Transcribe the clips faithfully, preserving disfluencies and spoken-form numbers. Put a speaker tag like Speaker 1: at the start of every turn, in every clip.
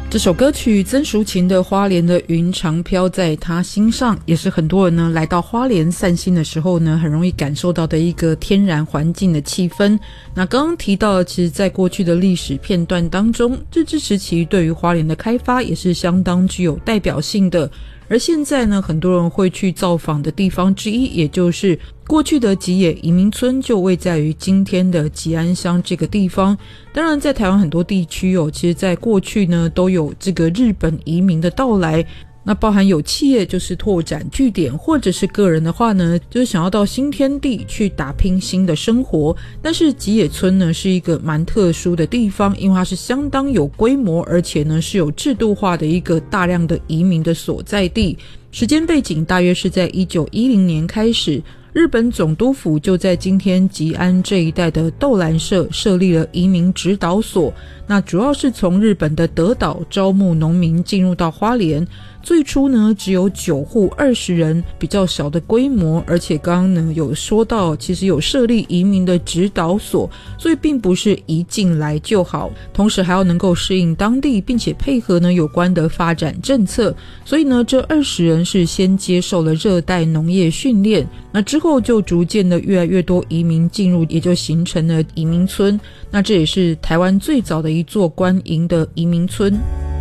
Speaker 1: 这首歌曲曾淑琴的《花莲的云常飘在她心上》，也是很多人呢来到花莲散心的时候呢很容易感受到的一个天然环境的气氛。那刚刚提到，其实在过去的历史片段当中，日治时期对于花莲的开发也是相当具有代表性的。而现在呢，很多人会去造访的地方之一，也就是过去的吉野移民村，就位在于今天的吉安乡这个地方。当然在台湾很多地区哦，其实在过去呢都有这个日本移民的到来，那包含有企业就是拓展据点，或者是个人的话呢，就是想要到新天地去打拼新的生活。但是吉野村呢是一个蛮特殊的地方，因为它是相当有规模，而且呢是有制度化的一个大量的移民的所在地。时间背景大约是在一九一零年开始，日本总督府就在今天吉安这一带的豆兰社设立了移民指导所，那主要是从日本的德岛招募农民进入到花莲。最初呢只有九户二十人，比较小的规模，而且刚刚呢有说到其实有设立移民的指导所，所以并不是一进来就好，同时还要能够适应当地，并且配合呢有关的发展政策。所以呢这二十人是先接受了热带农业训练，那之后就逐渐的越来越多移民进入，也就形成了移民村。那这也是台湾最早的一座官营的移民村。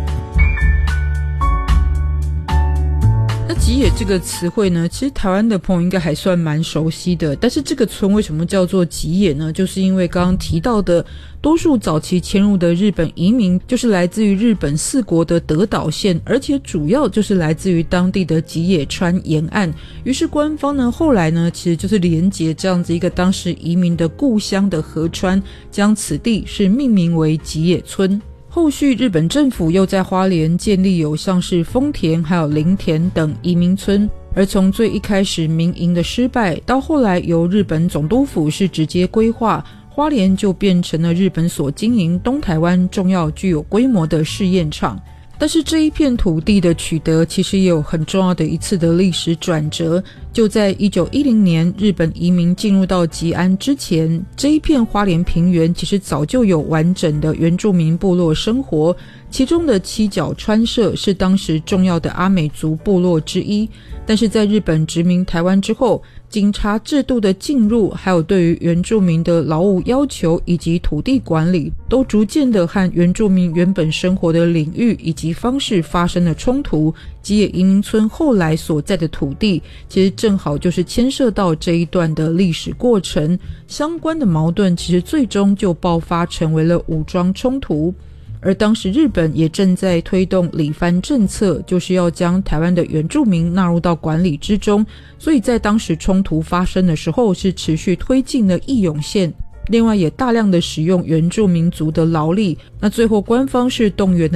Speaker 1: 那吉野这个词汇呢，其实台湾的朋友应该还算蛮熟悉的，但是这个村为什么叫做吉野呢？就是因为刚刚提到的多数早期迁入的日本移民就是来自于日本四国的德岛县，而且主要就是来自于当地的吉野川沿岸。于是官方呢后来呢其实就是连结这样子一个当时移民的故乡的河川，将此地是命名为吉野村。后续日本政府又在花莲建立有像是丰田还有林田等移民村，而从最一开始民营的失败，到后来由日本总督府是直接规划，花莲就变成了日本所经营东台湾重要具有规模的试验场。但是这一片土地的取得其实也有很重要的一次的历史转折，就在一九一零年日本移民进入到吉安之前，这一片花莲平原其实早就有完整的原住民部落生活，其中的七角川社是当时重要的阿美族部落之一。但是在日本殖民台湾之后，警察制度的进入，还有对于原住民的劳务要求以及土地管理，都逐渐的和原住民原本生活的领域以及方式发生了冲突。吉野移民村后来所在的土地其实正好就是牵涉到这一段的历史过程，相关的矛盾其实最终就爆发成为了武装冲突。而当时日本也正在推动理番政策，就是要将台湾的原住民纳入到管理之中，所以在当时冲突发生的时候是持续推进了义勇线，另外也大量的使用原住民族的劳力。那最后官方是动员了